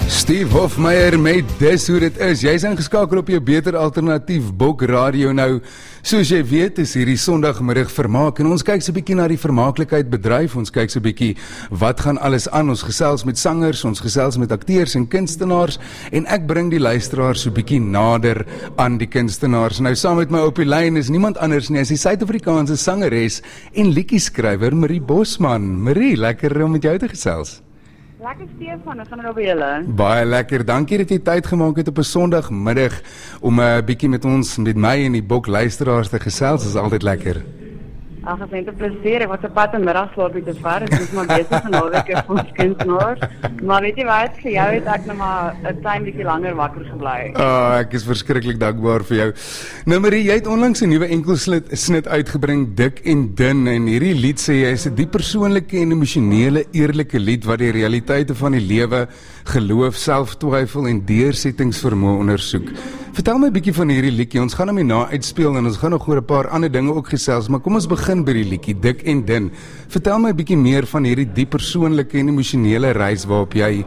Steve Hofmeyer met Dis Hoe Dit Is. Jy is ingeskakel op jou beter alternatief Bok Radio. Nou, soos jy weet, is hierdie Sondagmiddag vermaak en ons kyk so 'n bietjie na die vermaaklikheid bedryf. Ons kyk so 'n bietjie wat gaan alles aan. Ons gesels met sangers, ons gesels met akteurs en kunstenaars en ek bring die luisteraars so 'n bietjie nader aan die kunstenaars. Nou, saam met my op die lyn is niemand anders nie as die Suid-Afrikaanse sangeres en liedjieskrywer Marie Bosman. Marie, lekker om met jou te gesels. Lekker Stefan, ons gaan nou by julle. Baie lekker, dankie dat jy tyd gemaak het op 'n Sondagmiddag om 'n bietjie met my en die Bok luisteraars te gesels. Dit is altyd lekker. Ag, het net 'n plesier. Ek was op pad 'n middagslaapie te vaar. Ek is maar besig naweek vir ons kunstenaars. Maar weet jy wat, vir jou het ek nou maar 'n klein bietjie langer wakker gebly. Ek is verskriklik dankbaar vir jou. Nou Marie, jy het onlangs 'n nuwe enkelsnit uitgebring, Dik en Dun, en hierdie lied sê jy is 'n diep persoonlike en emosionele, eerlike lied wat die realiteite van die lewe, geloof, selftwyfel en deursettingsvermoë ondersoek. Vertel my 'n bietjie van hierdie liedjie. Ons gaan hom hierna uitspeel en ons gaan nog oor 'n paar ander dinge ook gesels, maar kom ons begin by die liedjie Dik en Dun. Vertel my 'n bietjie meer van hierdie diep persoonlike en emosionele reis waarop jy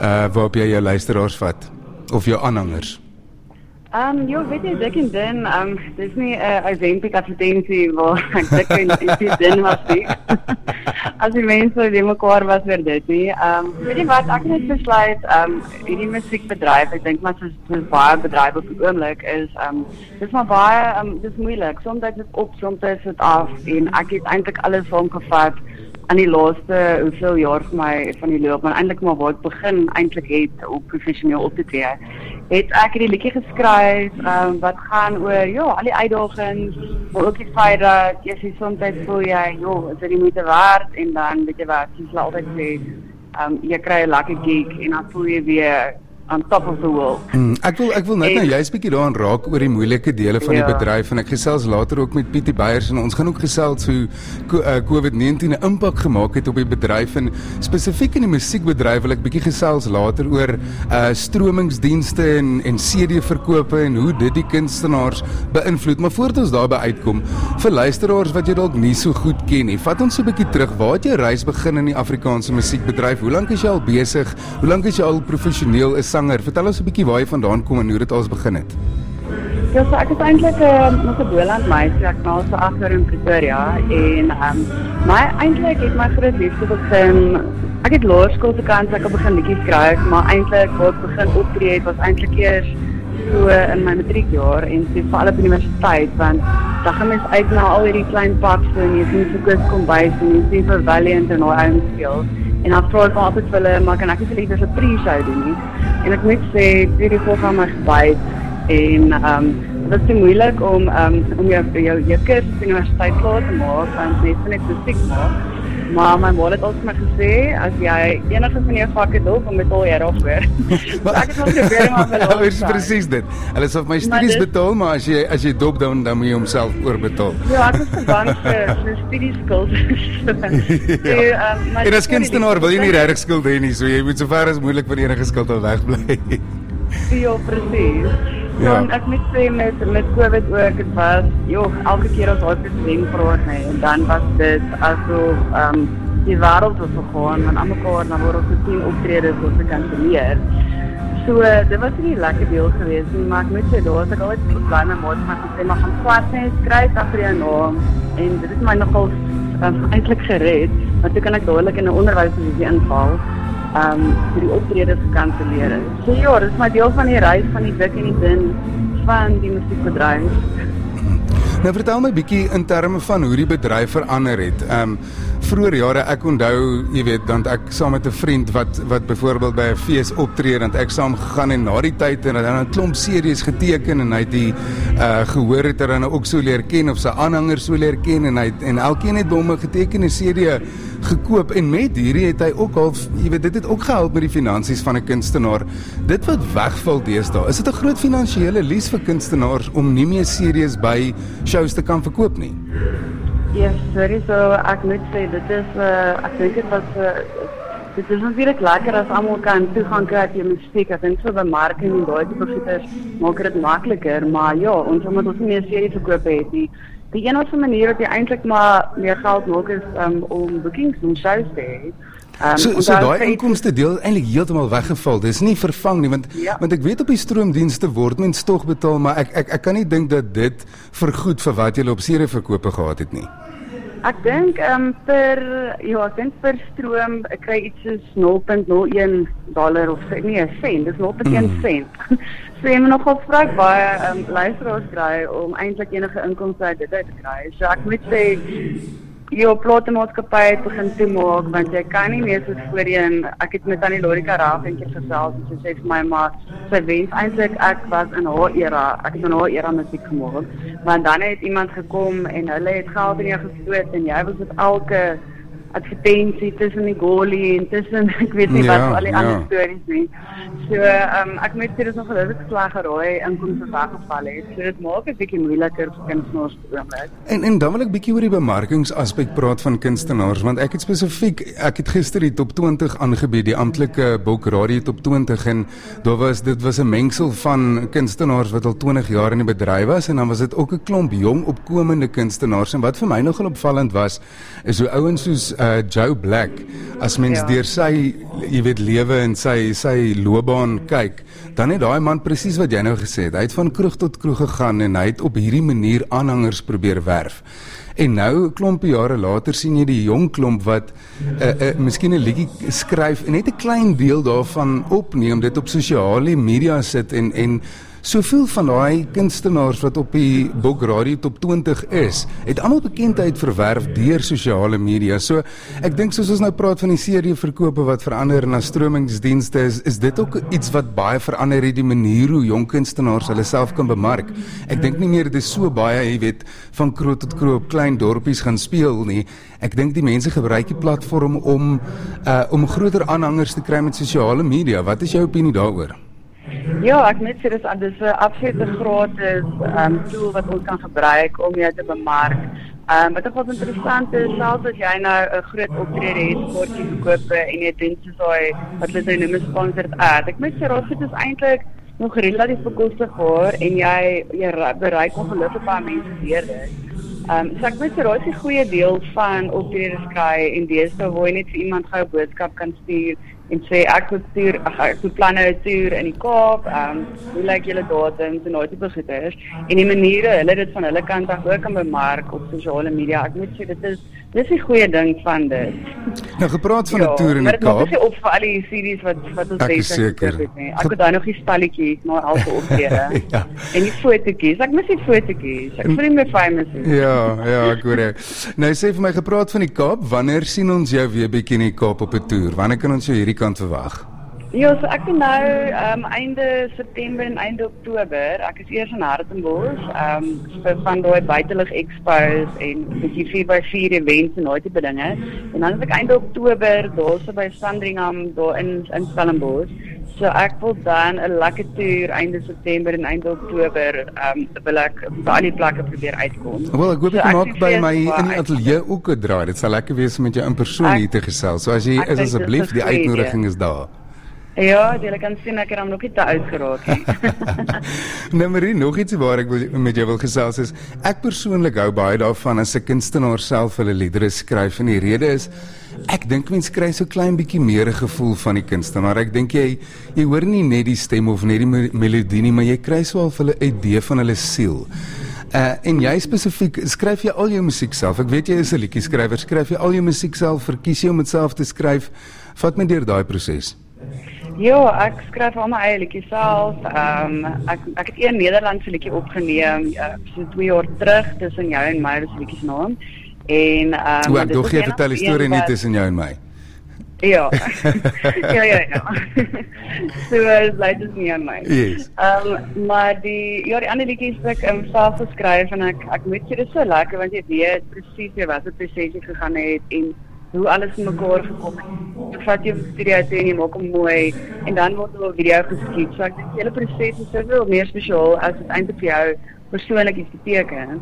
jou luisteraars vat of jou aanhangers. Weet jy, Dik en Dun, dis nie 'n Ozempic advertensie waar ek dik en dun was nie. As die mense die mekaar was weer dit nie. Weet jy wat, ek het net besluit, hierdie musiekbedryf, ek dink maar soos baie bedryf op die oomblik is, dis maar baie, dis moeilik. Soms is dit op, soms is dit af, en ek het eintlik alles saamgevat aan die laaste hoeveel jaar van die loop, maar eintlik maar waar ek begin eintlik het om professioneel op te tree, het ek hierdie liedjie geskryf, wat gaan oor, al die uitdagings, maar ook die feit dat jy soms voel jy, is dit die moeite werd, en dan, weet jy wat, soos hulle altyd sê, jy kry 'n lucky gig, en dan voel jy weer on top of the world. Ek wil net nou juist 'n bietjie daaraan raak oor die moeilike dele van die bedryf, en ek gesels later ook met Pietie Beyers, en ons gaan ook gesels hoe COVID-19 'n impak gemaak het op die bedryf, en spesifiek in die musiekbedryf wil ek bietjie gesels later oor stromingsdienste en CD-verkope en hoe dit die kunstenaars beïnvloed. Maar voordat ons daarby uitkom, vir luisteraars wat jy dalk nie so goed ken nie, vat ons so 'n bietjie terug. Waar het jou reis begin in die Afrikaanse musiekbedryf? Hoe lank is jy al besig? Hoe lank is jy al professioneel is sanger? Vertel ons 'n bietjie waar jy vandaan kom en hoe dit alles begin het. Ja, so ek is eintlik nog 'n Boland meisie, ek nou so agter in Pretoria, en eintlik het my groot liefde begin. Ek het laerskool se kant ek begin liedjies skryf, maar eintlik waar ek begin optree het was eintlik eers so in my matriekjaar, en so veral op universiteit, want dan gaan mens uit na al hierdie klein pubs en jy sien so kus kombuis en jy sien vir Valiant en al ouens speel. En dan vra ek maar altyd vir hulle, maar kan ek nie vir hulle so 'n pre-show doen nie? En ek moet sê, hierdie program my gebyt, en dit was te moeilik om jou kursus op universiteit klaar te maak, want jy net musiek maak. Maar my ma het altyd my gesê, as jy enige van jou vakke dop, dan betaal jy daarvoor. So ek het nog probeer maar Ja, is presies dit. Hulle sê my studies betaal, maar as jy dop dan moet jy homself oorbetaal. Ja, ek is te bang vir studieskuld. En as kunstenaar wil jy nie regtig skuld hê nie, so jy moet sover as moontlik van enige skuld al wegbly. Ja, presies. Dan ek moet sê met COVID ook, dit was, elke keer as ons president praat, en dan was dit asof die wêreld was vergaan, want aan mekaar, dan word ons 10 optredes wat gekanselleer. So, dit was nie 'n lekker deel geweest nie, maar ek moet sê, daar was ek altyd bly my maat, maar ek sê, maar gaan plat en skryf agter jou naam, en dit is my nogal eintlik gered, want toe kan ek dadelik in 'n onderwysposisie inval, die optredes gekanselleer. So ja, dit is my deel van die reis van die Dik en die Dun van die musiekbedryf. Nou vertel my bietjie in terme van hoe die bedryf verander het. Vroeger jare, ek onthou, jy weet, want ek saam met 'n vriend wat byvoorbeeld by 'n fees optree, en ek saam gegaan, en na die tyd en dan 'n klomp series geteken, en hy het die gehoor het dan ook so leer ken, of sy aanhangers so leer ken, en elkeen het by hom 'n getekende serie gekoop, en met hierdie het hy ook al, jy weet, dit het ook gehelp met die finansies van 'n kunstenaar. Dit wat wegval deesdae, is dit 'n groot finansiële lies vir kunstenaars om nie meer series by shows te kan verkoop nie? Ja, sorry, so ek moet sê, dit is, ek dink dit is natuurlijk lekker as almal kan toegang kry tot jou musiek. Ek dink so bemarking en daai tipe goeders maak dit makliker, maar ja, omdat ons nie meer series verkoop het nie. Die enigste manier wat jy eintlik maar meer geld maak is om bookings en shows te hê. So daai inkomste deel eintlik heeltemal weggeval. Dis nie vervang nie, want ek weet op die stroomdienste word mens tog betaal, maar ek kan nie dink dat dit vergoed vir wat jy op serieverkope gehad het nie. Ek dink per stroom ek kry iets soos $0.01 of nee, een cent, dis 0.1 cent. So jy moet nogal vrek baie luisteraars kry om eintlik enige inkomste uit dit uit te kry. So ek moet sê jou plotemaatskappy het begin toemaak, want jy kan nie meer soos voorheen. Ek het met Tannie Lorika Raaf eendag gesels en sy sê vir my, maar sy wens eintlik ek was in haar era, ek het in haar era musiek gemaak, want dan het iemand gekom en hulle het geld in jou gestoot en jy was met elke advertensie tussen die goalie en tussen, ek weet nie wat al die ander stories nie. So, ek moet sê, dit is nog gelukkig sleg geraai inkomste weggeval het, so dit maak 'n bietjie moeiliker vir kunstenaars te oomblik. En dan wil ek bietjie oor die bemarkingsaspek praat van kunstenaars, want ek het gister die top 20 aangebied, die amptelike Bok Radio top 20, en dit was 'n mengsel van kunstenaars wat al 20 jaar in die bedryf was, en dan was dit ook 'n klomp jong opkomende kunstenaars, en wat vir my nogal opvallend was, is hoe ouens soos Joe Black, as mens deur sy, jy weet, lewe en sy loopbaan kyk, dan het daai man presies wat jy nou gesê het, hy het van kroeg tot kroeg gegaan en hy het op hierdie manier aanhangers probeer werf. En nou, 'n klompie jare later, sien jy die jong klomp wat miskien 'n liedjie skryf en net 'n klein deel daarvan opneem, dit op sosiale media sit en soveel van daai kunstenaars wat op die Bok Radio top 20 is, het almal bekendheid verwerf deur sosiale media. So ek dink soos ons nou praat van die serieverkope wat verander na stromingsdienste, is dit ook iets wat baie verander het, die manier hoe jong kunstenaars hulle self kan bemark. Ek dink nie meer dit is so baie, jy weet, van kroeg tot kroeg op klein dorpies gaan speel nie. Ek dink die mense gebruik die platform om groter aanhangers te kry met sosiale media. Wat is jou opinie daaroor? Ja, ek moet sê dis 'n absolute gratis tool wat ons kan gebruik om jou te bemark. Wat ook wel interessant is, selfs as jy nou 'n groot optrede het, kortjie verkope en jy doen soos daai wat hulle nou noem 'n sponsored ad. Ek moet sê dit is eintlik nog relatief bekostigbaar en jy bereik ongelooflik baie mense deur dit. So ek moet sê dit is 'n goeie deel van optredes kry en deesdae waar jy net vir iemand gou 'n boodskap kan stuur en sê ek moet planne 'n toer in die Kaap, hoe lyk julle datums en daai tipe goeders, en die maniere hulle dit van hulle kant af ook kan bemark op sosiale media. Ek moet sê dis 'n goeie ding van dit. Nou gepraat van 'n toer in die Kaap. Maar dit maak op vir al die series wat ons besig is nie. Ek het daai nog die spalletjies na elke optrede. En die fotootjies. Ek mis die fotootjies. Ek voel nie meer famous nie. Ja, ek hoor jou. Nou sê vir my, gepraat van die Kaap, wanneer sien ons jou weer bietjie in die Kaap op 'n toer? Wanneer kan ons jou hierdie kant verwag? Ja, so ek doen nou einde September en einde Oktober. Ek is eers in Hartenbos, van daai buitelig expos en 'n bietjie 4x4 events en daai tipe dinge. En dan is ek einde Oktober daarso by Sandringham daar in Stellenbosch. So ek wil dan 'n lekker toer einde September en einde Oktober wil ek by al die plekke probeer uitkom. Wel, ek hoop jy maak by my in die ateljee ook 'n draai. Dit sal lekker wees om met jou in persoon hier te gesels. So as jy is, asseblief, die uitnodiging is daar. Ja, jy kan sien ek het hom nog nie te uitgeraak nie. Nou Marie, nog iets waar ek met jou wil gesels is, ek persoonlik hou baie daarvan as 'n kunstenaar self hulle liedere skryf, en die rede is, ek dink mense kry so klein bietjie meer 'n gevoel van die kunstenaar. Ek dink jy hoor nie net die stem of net die melodie nie, maar jy kry so al hulle idee van hulle siel. En jy spesifiek, skryf jy al jou musiek self? Ek weet jy is 'n liedjieskrywer, skryf jy al jou musiek self, verkies jy om dit self te skryf? Vat my deur daai proses. Ja, ek skryf al my eie liedjies self. Ek het een Nederlandse liedjie opgeneem so 2 jaar terug tussen jou en my, was die liedjie se naam. En ek dog jy vertel die storie nie tussen jou en my. Ja. ja. So bly dit nie aan my. Yes. Maar die ander liedjies het ek self geskryf en ek moet sê dit is so lekker want jy weet presies wat die proses gegaan het en hoe alles in mekaar gekom het. Ek vat jou studio toe en jy maak hom mooi en dan word er 'n video geskiet. So ek dink die hele proses is soveel meer spesiaal as dit eintlik vir jou persoonlik iets beteken.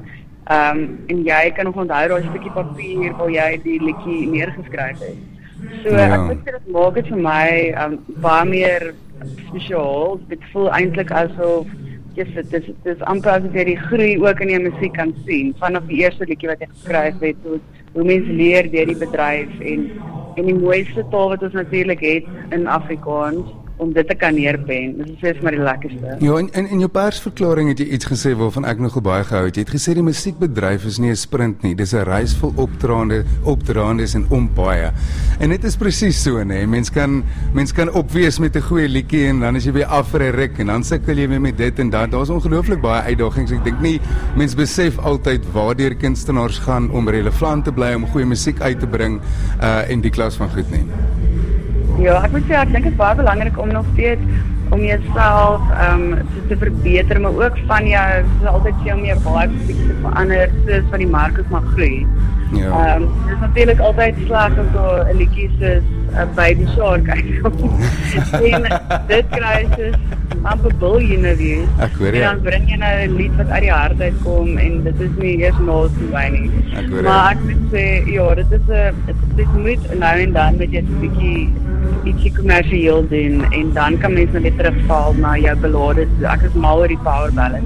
En jy kan nog onthou daai stukkie papier waar jy die liedjie neergeskryf het. So ek dink dit maak dit vir my baie meer spesiaal. Dit voel eintlik asof dit is amper asof jy die groei ook in jou musiek kan sien vanaf die eerste liedjie wat jy geskryf het tot hoe mense leer deur die bedryf en en die mooiste taal wat ons natuurlik het in Afrikaans, om dit te kan neerpen. Dit is maar die lekkerste. Ja, en in jou persverklaring het jy iets gesê waarvan ek nogal baie gehou het. Jy het gesê die musiekbedryf is nie 'n sprint nie, dis 'n reis vol opdraandes en ompaaie. En dit is presies so, nee. Mens kan opwees met 'n goeie liedjie en dan is jy weer af vir 'n ruk en dan sukkel jy weer met dit en dat. Daar's ongelooflik baie uitdagings. Ek dink nie mens besef altyd waardeur kunstenaars gaan om relevant te bly, om goeie musiek uit te bring en die klas van goed nie. Ja, ek moet sê, ek dink dit is baie belangrik om nog steeds om jouself te verbeter, maar ook van jou, soos altyd sê, om jou baie bietjie te verander, soos van die mark ook maar groei. Ja. Dit is natuurlijk altyd sleg om so 'n liedjie soos Baby Shark uitkom. En dit kry soos amper biljoene views. Ek hoor En ja. dan bring jy nou 'n lied wat uit die hart uitkom en dit is nie eers naas toe nie. Ek hoor Maar ek moet sê, ja, dit moet nou en dan met jy 'n bietjie ietsie kommersieel doen en dan kan mens nou weer terugval na jou belades. Ek is mal oor die power ballad.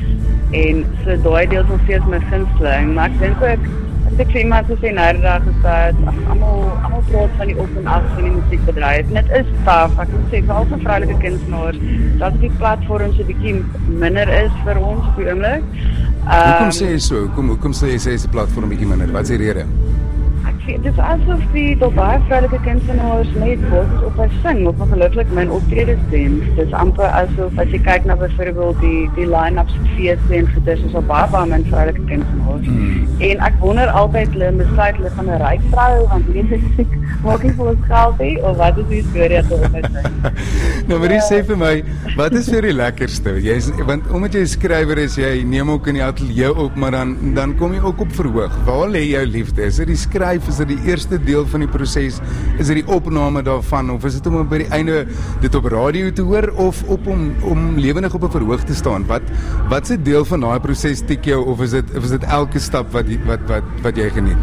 En so daai deel is nog steeds my gunsteling, maar ek dink ook ek sê iemand so sê nou die dag is dat almal praat van die op en af van die musiekbedryf. En dit is taaf. Ek moet sê veral vir vroulike kunstenaars dat die platforms 'n bietjie minder is vir ons op die oomblik. Hoekom sê jy so? Hoekom sê jy is 'n platform bietjie minder? Wat is die rede? Dit is asof die tot baie vroulike kunstenaars net bosses op 'n sing of ongelukkig min optredes doen. Dit is amper asof as jy kyk na byvoorbeeld die line-ups vir feeste en goeders, is al baie min vroulike kunstenaars. En ek wonder altyd hulle besluit hulle van 'n ryk vrou want weet jy maak nie vir ons geld nie of wat is die storie agter dit? Nou maar jy sê vir my, wat is vir die lekkerste? Want omdat jy 'n skrywer is, jy neem ook in die ateljee op, maar dan kom jy ook op verhoog. Waar lê jou liefde? Is dit die skryf? Is dit die eerste deel van die proses? Is dit die opname daarvan? Of is dit om by die einde dit op radio te hoor? Of om lewendig op 'n verhoog te staan? Wat se deel van daai proses tik jou? Of is dit elke stap wat jy geniet?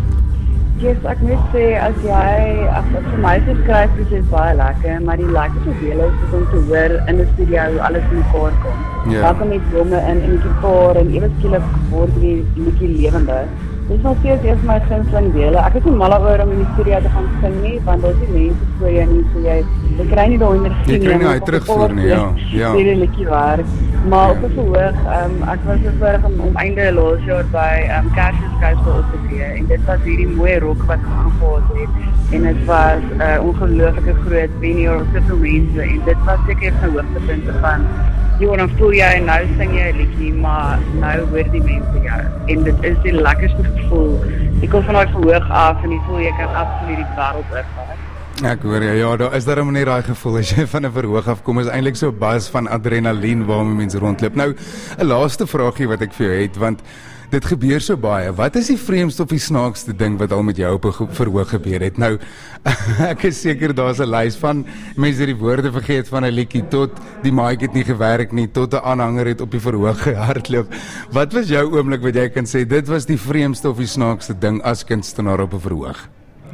Yes, ek moet sê, as vir my se skryf is baie lekker, maar die lekkerste deel is om te hoor in 'n studio hoe alles in mekaar kom. Ja. Daar kom net drome in die gitaar en ewe skielik word die liedjie lewendig. Dit is nog steeds een van my gunsteling dele. Ek is nie mal oor om in die studio te gaan sing nie, want daar is nie mense voor jou nie, so jy kry nie daai energie nie. Jy kry nie uit terugvoer nie, ja. Die liedjie werk. Maar op 'n verhoog, ek was voorreg om einde laas jaar by Kersfeeskyspel op te gee en dit was hierdie mooi rock wat aangehaal het en dit was 'n ongelooflike groot venue of soveel mense en dit was seker 'n hoogtepunt van jy dan voel jy nou sing jy 'n liedjie, maar nou hoor die mense jou en dit is die lekkerste gevoel. Jy kom van daai verhoog af en jy voel jy kan absoluut die wêreld oorvat. Ek hoor ja, daar is daarom net daai gevoel as jy van 'n verhoog af kom, is eintlik so 'n buzz van adrenalien waarmee mense rondloop. Nou, 'n laaste vraagie wat ek vir jou het, want dit gebeur so baie. Wat is die vreemdste of die snaakste ding wat al met jou op 'n verhoog gebeur het? Nou, ek is seker daar's 'n lys van mense die woorde vergeet van 'n liedjie tot die mic het nie gewerk nie, tot 'n aanhanger het op die verhoog gehardloop. Wat was jou oomblik wat jy kan sê dit was die vreemdste of die snaakste ding as kunstenaar op 'n verhoog?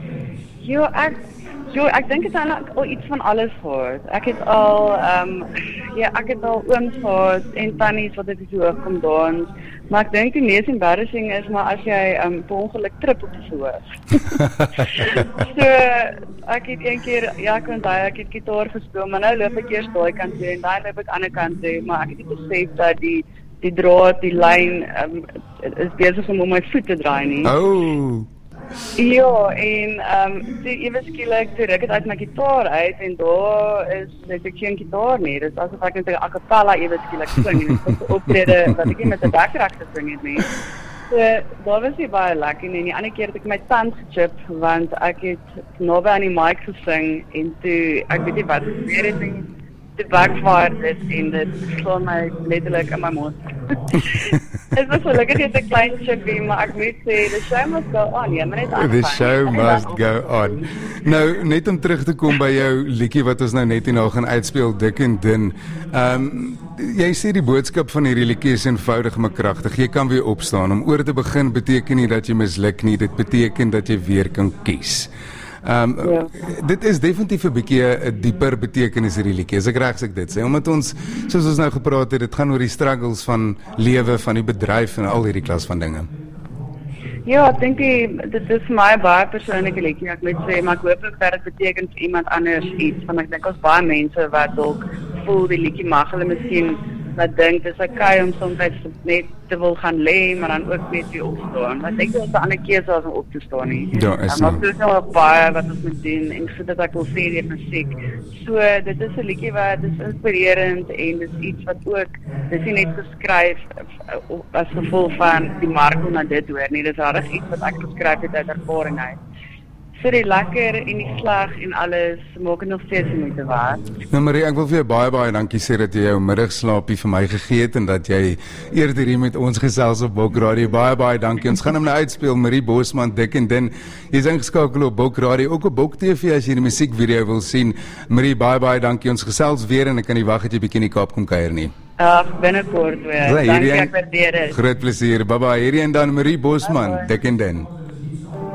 Ek dink dit is al iets van alles gehad. Ek het al ooms gehad en tannies wat op die verhoog kom dans. Maar ek dink die mees embarrassing is maar as jy per ongeluk trip op die verhoog. So ek het een keer ek het gitaar gespeel, maar nou loop ek eers daai kant toe en daai loop ek ander kant toe, maar ek het nie besef dat die draad, die lyn is besig om my voet te draai nie. Oh. Ja, en ewe skielik toe ruk het uit my gitaar uit en daar is ek geen gitaar nie. Dit is asof ek net 'n a cappella ewe skielik sing en ek het optrede wat ek nie met 'n backrack gesing het nie. So daar was nie baie lekker nie. En die ander keer het ek my tand gechip want ek het naby aan die mic gesing en toe ek weet nie wat gebeur het nie. Toe backfire dit en dit slaan my letterlik in my mond. Het was gelukkig net 'n klein chippie, maar ek moet sê, the show must go on. Ja, maar net aan. The show must go on. Nou, net om terug te kom by jou liedjie wat ons nou net hierna gaan uitspeel, Dik en Dun. Jy sê die boodskap van hierdie liedjie is eenvoudig maar kragtig. Jy kan weer opstaan. Om oor te begin beteken nie dat jy misluk nie, dit beteken dat jy weer kan kies. Dit is definitief 'n bietjie 'n dieper betekenis hierdie liedjie. As ek reg sê dit sê, omdat ons soos ons nou gepraat het, dit gaan oor die struggles van lewe, van die bedryf en al hierdie klas van dinge. Ja, ek dink dit is my baie persoonlike liedjie. Ek moet sê, maar ek hoop ook dat dit beteken vir iemand anders iets, want ek dink ons baie mense wat dalk voel die liedjie mag hulle miskien wat dink dis okay om soms net te wil gaan lê, maar dan ook net weer opstaan. Want ek dink daar's 'n ander keuse as om op te staan nie. Ja, is maar dit is nou baie wat ons moet doen en so dat ek wil sê deur musiek. So dit is 'n liedjie wat is inspirerend en dis iets wat ook dis nie net geskryf as gevolg van die mark om na dit hoor nie. Dis regtig iets wat ek geskryf het uit ervaring uit. So die lekker en die sleg en alles maak dit nog steeds moeite werd. Nou Marie, ek wil vir jou baie dankie sê dat jy jou middagslaapie vir my gegee het en dat jy eerder hier met ons gesels op Bok Radio. Baie dankie. Ons gaan hom nou uitspeel, Marie Bosman, Dik en Din. Jy's ingeskakel op Bok Radio, ook op Bok TV as jy die musiekvideo wil sien. Marie, baie dankie. Ons gesels weer en ek kan nie wag dat jy bietjie in die Kaap kom kuier nie. Binnekort weer. Dankie, ek waardeer dit. Groot plesier. Bye. Hierdie en dan Marie Bosman, Dik en Din.